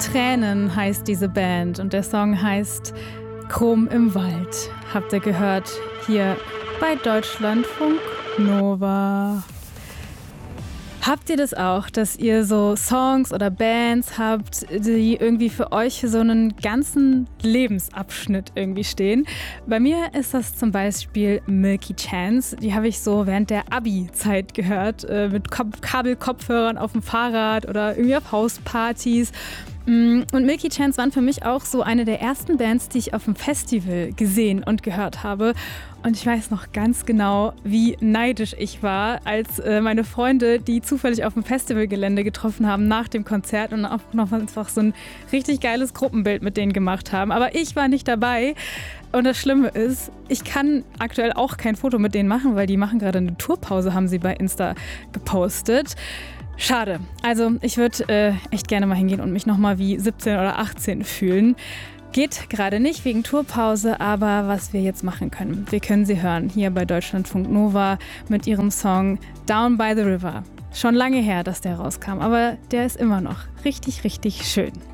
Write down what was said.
Tränen heißt diese Band und der Song heißt Chrom im Wald. Habt ihr gehört hier bei Deutschlandfunk Nova. Habt ihr das auch, dass ihr so Songs oder Bands habt, die irgendwie für euch für so einen ganzen Lebensabschnitt irgendwie stehen? Bei mir ist das zum Beispiel Milky Chance. Die habe ich so während der Abi-Zeit gehört, mit Kabelkopfhörern auf dem Fahrrad oder irgendwie auf Hauspartys. Und Milky Chance waren für mich auch so eine der ersten Bands, die ich auf dem Festival gesehen und gehört habe. Und ich weiß noch ganz genau, wie neidisch ich war, als meine Freunde, die zufällig auf dem Festivalgelände getroffen haben nach dem Konzert und auch noch einfach so ein richtig geiles Gruppenbild mit denen gemacht haben. Aber ich war nicht dabei. Und das Schlimme ist, ich kann aktuell auch kein Foto mit denen machen, weil die machen gerade eine Tourpause, haben sie bei Insta gepostet. Schade. Also ich würde echt gerne mal hingehen und mich nochmal wie 17 oder 18 fühlen. Geht gerade nicht wegen Tourpause, aber was wir jetzt machen können, wir können sie hören hier bei Deutschlandfunk Nova mit ihrem Song Down by the River. Schon lange her, dass der rauskam, aber der ist immer noch richtig, richtig schön.